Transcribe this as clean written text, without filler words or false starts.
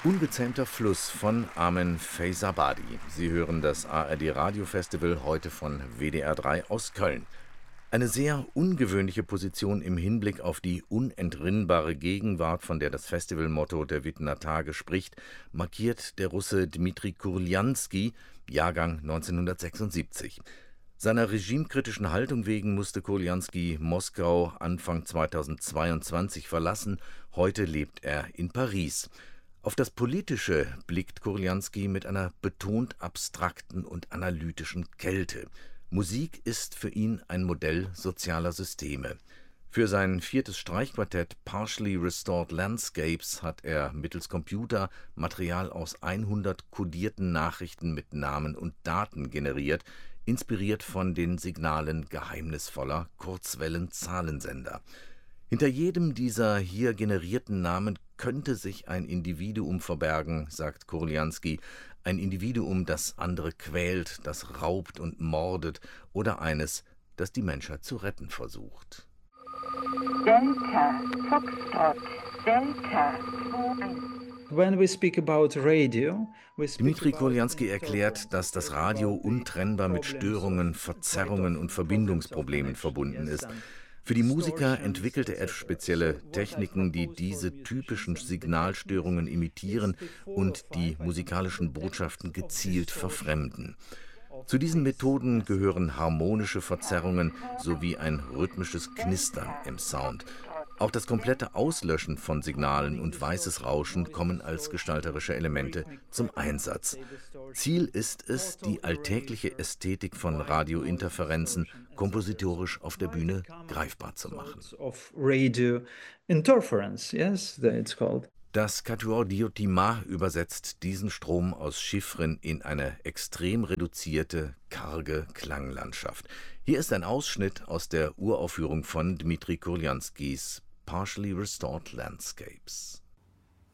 Ungezähmter Fluss von Armen Faizabadi. Sie hören das ARD Radiofestival heute von WDR 3 aus Köln. Eine sehr ungewöhnliche Position im Hinblick auf die unentrinnbare Gegenwart, von der das Festivalmotto der Wittener Tage spricht, markiert der Russe Dmitri Kurljanski, Jahrgang 1976. Seiner regimekritischen Haltung wegen musste Kurljanski Moskau Anfang 2022 verlassen. Heute lebt er in Paris. Auf das Politische blickt Kurljanski mit einer betont abstrakten und analytischen Kälte. Musik ist für ihn ein Modell sozialer Systeme. Für sein 4. Streichquartett Partially Restored Landscapes hat er mittels Computer Material aus 100 kodierten Nachrichten mit Namen und Daten generiert, inspiriert von den Signalen geheimnisvoller Kurzwellen-Zahlensender. Hinter jedem dieser hier generierten Namen könnte sich ein Individuum verbergen, sagt Kurljanski, ein Individuum, das andere quält, das raubt und mordet, oder eines, das die Menschheit zu retten versucht. Delta, Foxtrot, Delta, 2-1. When we speak about radio, Dmitri Kurljanski erklärt, dass das Radio untrennbar mit Störungen, Verzerrungen und Verbindungsproblemen verbunden ist. Für die Musiker entwickelte er spezielle Techniken, die diese typischen Signalstörungen imitieren und die musikalischen Botschaften gezielt verfremden. Zu diesen Methoden gehören harmonische Verzerrungen sowie ein rhythmisches Knistern im Sound. Auch das komplette Auslöschen von Signalen und weißes Rauschen kommen als gestalterische Elemente zum Einsatz. Ziel ist es, die alltägliche Ästhetik von Radiointerferenzen kompositorisch auf der Bühne greifbar zu machen. Das Quatuor Diotima übersetzt diesen Strom aus Chiffren in eine extrem reduzierte, karge Klanglandschaft. Hier ist ein Ausschnitt aus der Uraufführung von Dmitri Kurljanskis Partially Restored Landscapes.